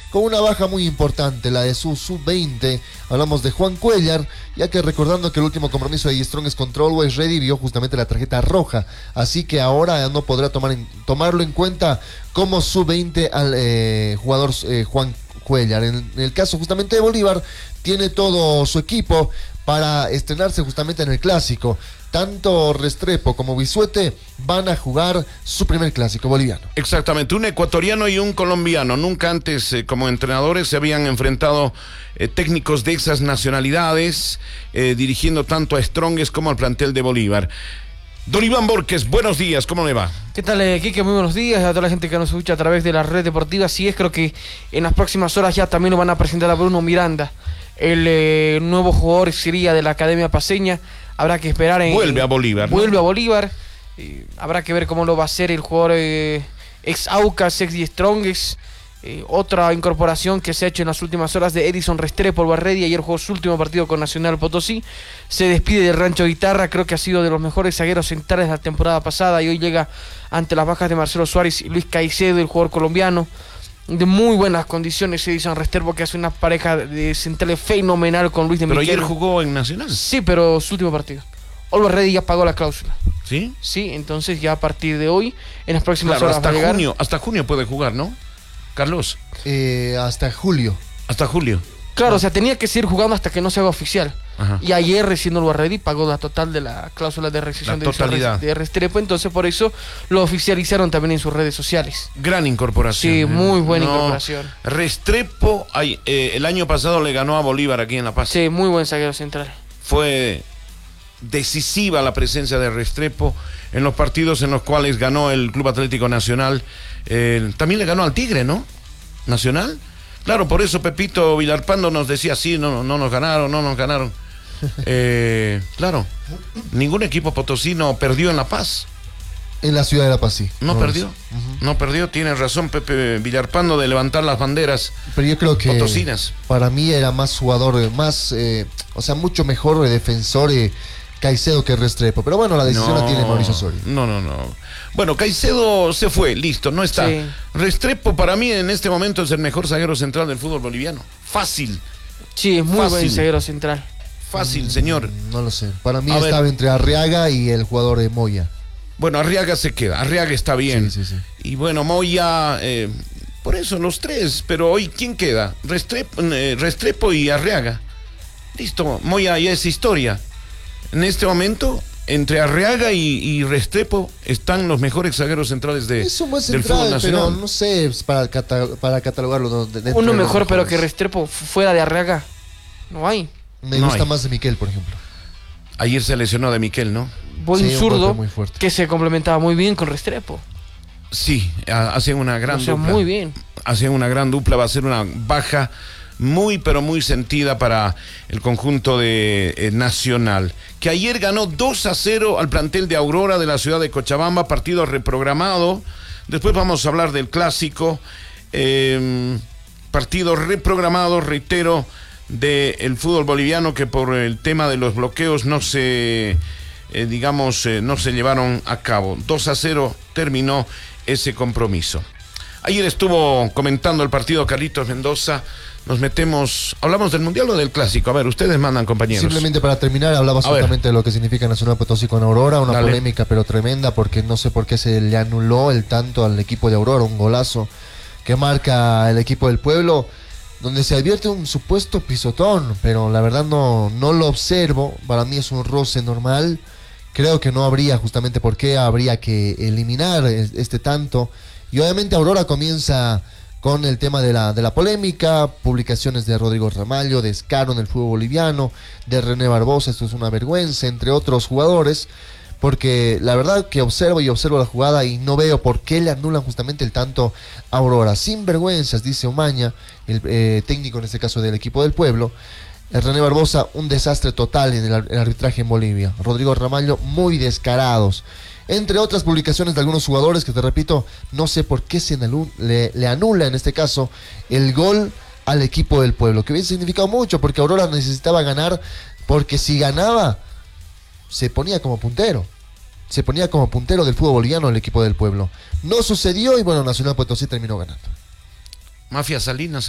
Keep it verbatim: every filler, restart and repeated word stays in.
con una baja muy importante, la de su sub veinte. Hablamos de Juan Cuellar, ya que recordando que el último compromiso de Strongest contra Always Ready vio justamente la tarjeta roja, así que ahora no podrá tomar en, tomarlo en cuenta como sub veinte al eh, jugador eh, Juan Cuellar. En, en el caso justamente de Bolívar, tiene todo su equipo para estrenarse justamente en el clásico. Tanto Restrepo como Bisuete van a jugar su primer clásico boliviano. Exactamente, un ecuatoriano y un colombiano. Nunca antes eh, como entrenadores se habían enfrentado eh, técnicos de esas nacionalidades, eh, dirigiendo tanto a Strongest como al plantel de Bolívar. Don Iván Borges, buenos días, ¿cómo le va? ¿Qué tal, eh, Quique? Muy buenos días a toda la gente que nos escucha a través de la red deportiva. Así es, creo que en las próximas horas ya también nos van a presentar a Bruno Miranda, el eh, nuevo jugador sería de la Academia Paceña. Habrá que esperar en... Vuelve a Bolívar, ¿no? Vuelve a Bolívar. Eh, habrá que ver cómo lo va a hacer el jugador eh, ex Aucas, ex Strongest. Eh, otra incorporación que se ha hecho en las últimas horas de Edison Restrepo, el Barredia. Ayer jugó su último partido con Nacional Potosí. Se despide del Rancho Guitarra. Creo que ha sido de los mejores zagueros centrales de la temporada pasada. Y hoy llega ante las bajas de Marcelo Suárez y Luis Caicedo, el jugador colombiano. De muy buenas condiciones Edison Restrepo, que hace una pareja de centrales fenomenal con Luis de Pero Miquel. ayer jugó en Nacional. Sí, pero su último partido. Always Ready ya pagó la cláusula. ¿Sí? Sí, entonces ya a partir de hoy, en las próximas Claro, horas hasta va a llegar. junio, hasta junio puede jugar, ¿no? Carlos. Eh, hasta julio. Hasta julio. Claro, o sea, tenía que seguir jugando hasta que no se haga oficial. Ajá. Y ayer recién Always Ready pagó la total de la cláusula de rescisión La de, totalidad. de Restrepo, entonces por eso lo oficializaron también en sus redes sociales. Gran incorporación. Sí, ¿eh? muy buena No, incorporación. Restrepo, ay, eh, el año pasado le ganó a Bolívar aquí en La Paz. Sí, muy buen zaguero central. Fue decisiva la presencia de Restrepo en los partidos en los cuales ganó el Club Atlético Nacional. Eh, también le ganó al Tigre, ¿no? Nacional. Claro, por eso Pepito Villarpando nos decía, sí, no, no nos ganaron, no nos ganaron. Eh, claro, ningún equipo potosino perdió en La Paz. En la ciudad de La Paz, sí. No, no perdió, uh-huh. no perdió, tiene razón Pepe Villarpando de levantar las banderas. Pero yo creo que potosinas. Para mí era más jugador, más, eh, o sea, mucho mejor eh, defensor eh, Caicedo que Restrepo. Pero bueno, la decisión no, la tiene Mauricio Soria. No, no, no. Bueno, Caicedo se fue, listo, no está. Sí. Restrepo para mí en este momento es el mejor zaguero central del fútbol boliviano. Fácil, Sí, es muy Fácil. buen zaguero central. fácil, señor. No lo sé. Para mí A estaba ver. entre Arriaga y el jugador de Moya. Bueno, Arriaga se queda, Arriaga está bien. Sí, sí, sí. Y bueno, Moya, eh, por eso los tres, pero hoy ¿quién queda? Restrepo, eh, Restrepo y Arriaga. Listo, Moya ya es historia. En este momento, entre Arriaga y, y Restrepo están los mejores zagueros centrales de, Es un buen del fútbol central, nacional. pero no sé es para, cata- para catalogarlo. de- dentro Uno de los mejor, pero mejores. que Restrepo fuera de Arriaga. No hay. Me No gusta hay. más de Miquel, por ejemplo. Ayer se lesionó de Miquel, ¿no? Buen Sí, un zurdo golpe muy fuerte. que se complementaba muy bien con Restrepo. Sí, ha- hacen una gran O sea, dupla. muy bien. Hacen una gran dupla, va a ser una baja muy pero muy sentida para el conjunto de eh, Nacional, que ayer ganó dos a cero al plantel de Aurora de la ciudad de Cochabamba, partido reprogramado. Después vamos a hablar del clásico, eh, partido reprogramado, reitero, del fútbol boliviano, que por el tema de los bloqueos no se, eh, digamos, eh, no se llevaron a cabo. dos a cero terminó ese compromiso. Ayer estuvo comentando el partido Carlitos Mendoza. Nos metemos, hablamos del Mundial o del Clásico. A ver, ustedes mandan, compañeros. Simplemente para terminar, hablaba A ver. justamente de lo que significa Nacional Potosí con Aurora, una Dale. polémica pero tremenda, porque no sé por qué se le anuló el tanto al equipo de Aurora, un golazo que marca el equipo del pueblo, donde se advierte un supuesto pisotón, pero la verdad no, no lo observo. Para mí es un roce normal. Creo que no habría justamente por qué habría que eliminar este tanto. Y obviamente Aurora comienza con el tema de la, de la polémica, publicaciones de Rodrigo Ramallo, de Escaro en el fútbol boliviano, de René Barbosa, esto es una vergüenza, entre otros jugadores, porque la verdad que observo y observo la jugada y no veo por qué le anulan justamente el tanto a Aurora. Sin vergüenzas, dice Omaña, el eh, técnico en este caso del equipo del pueblo. El René Barbosa, un desastre total en el, ar- el arbitraje en Bolivia. Rodrigo Ramallo, muy descarados. Entre otras publicaciones de algunos jugadores que, te repito, no sé por qué se alu- le, le anula en este caso el gol al equipo del pueblo, que hubiese significado mucho porque Aurora necesitaba ganar, porque si ganaba se ponía como puntero, se ponía como puntero del fútbol boliviano el equipo del pueblo. No sucedió y bueno, Nacional Potosí terminó ganando. Mafia Salinas.